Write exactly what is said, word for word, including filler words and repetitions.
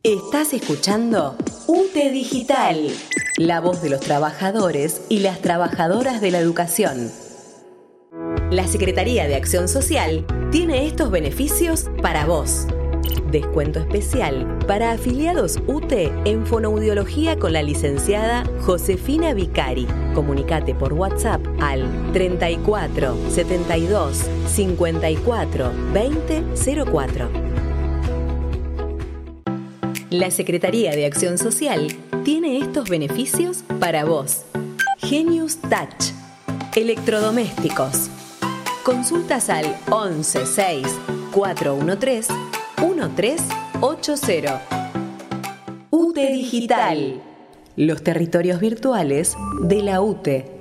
Estás escuchando U T E Digital, la voz de los trabajadores y las trabajadoras de la educación. La Secretaría de Acción Social tiene estos beneficios para vos. Descuento especial para afiliados U T E en fonoaudiología con la licenciada Josefina Vicari. Comunicate por WhatsApp al treinta y cuatro, setenta y dos, cincuenta y cuatro, veinte cero cuatro. La Secretaría de Acción Social tiene estos beneficios para vos. Genius Touch. Electrodomésticos. Consultas al once seis, cuatro uno tres, uno tres ocho cero. U T E Digital. Los territorios virtuales de la U T E.